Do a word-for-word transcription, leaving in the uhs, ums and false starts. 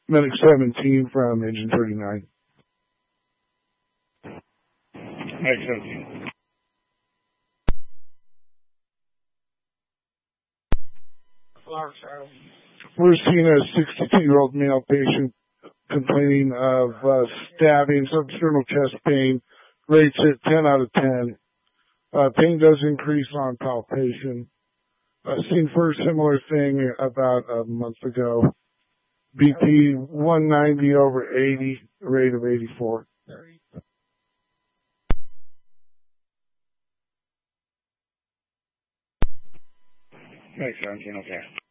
Medic seventeen from Engine thirty-nine. Medic seventeen. We're seeing a sixty-two-year-old male patient complaining of uh, stabbing, substernal chest pain, rates at ten out of ten. Uh, pain does increase on palpation. Uh, seen for a similar thing about a month ago. B P one ninety over eighty, rate of eighty-four. Medic seventeen, okay.